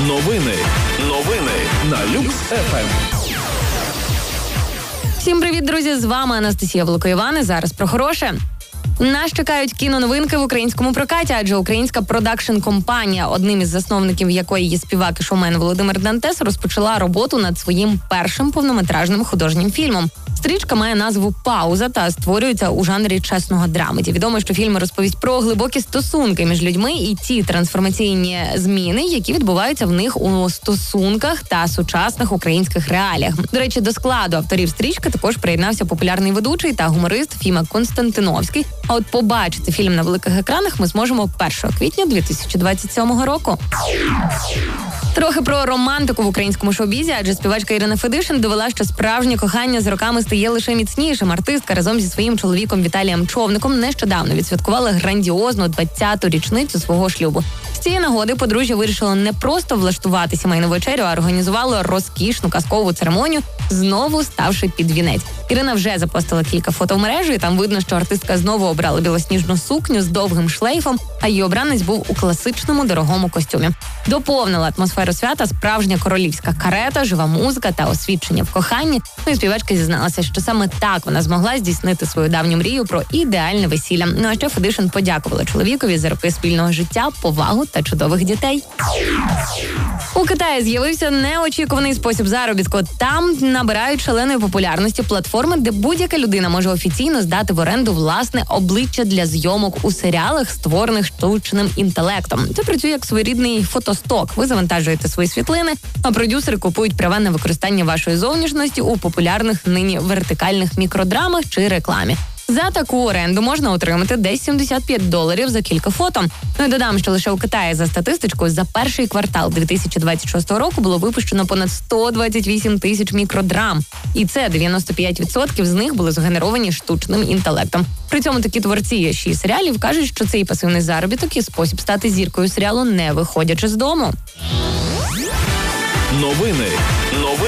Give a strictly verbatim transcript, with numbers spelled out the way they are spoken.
Новини. Новини на Люкс еф ем. Всім привіт, друзі! З вами Анастасія Волокоїван. І зараз про хороше. Нас чекають кіноновинки в українському прокаті, адже українська продакшн-компанія, одним із засновників якої є співак і шоумен Володимир Дантес, розпочала роботу над своїм першим повнометражним художнім фільмом. Стрічка має назву «Пауза» та створюється у жанрі чесного драмеді. Відомо, що фільм розповість про глибокі стосунки між людьми і ті трансформаційні зміни, які відбуваються в них у стосунках та сучасних українських реаліях. До речі, до складу авторів стрічки також приєднався популярний ведучий та гуморист Фіма Константиновський. А от побачити фільм на великих екранах ми зможемо першого квітня дві тисячі двадцять сьомого року. Трохи про романтику в українському шоу-бізі, адже співачка Ірина Федишин довела, що справжнє кохання з роками стає лише міцнішим. Артистка разом зі своїм чоловіком Віталієм Човником нещодавно відсвяткувала грандіозну двадцяту річницю свого шлюбу. З цієї нагоди подружжя вирішило не просто влаштувати сімейну вечерю, а організувало розкішну казкову церемонію, знову ставши під вінець. Ірина вже запостила кілька фото в мережу, і там видно, що артистка знову обрала білосніжну сукню з довгим шлейфом, а її обранець був у класичному дорогому костюмі. Доповнила атмосферу свята справжня королівська карета, жива музика та освідчення в коханні. Ну і співачка зізналася, що саме так вона змогла здійснити свою давню мрію про ідеальне весілля. Ну а ще Федишин подякувала чоловікові за роки спільного життя, повагу та чудових дітей. У Китаї з'явився неочікуваний спосіб заробітку. Там набирають шаленої популярності платформи, де будь-яка людина може офіційно здати в оренду власне обличчя для зйомок у серіалах, створених штучним інтелектом. Це працює як своєрідний фотосток. Ви завантажуєте свої світлини, а продюсери купують права на використання вашої зовнішності у популярних нині вертикальних мікродрамах чи рекламі. За таку оренду можна отримати десь сімдесят п'ять доларів за кілька фото. Ну і додам, що лише у Китаї за статистичкою за перший квартал дві тисячі двадцять шостого року було випущено понад сто двадцять вісім тисяч мікродрам. І це дев'яносто п'ять відсотків з них були згенеровані штучним інтелектом. При цьому такі творці шість серіалів кажуть, що цей пасивний заробіток і спосіб стати зіркою серіалу, не виходячи з дому. Новини. Новини.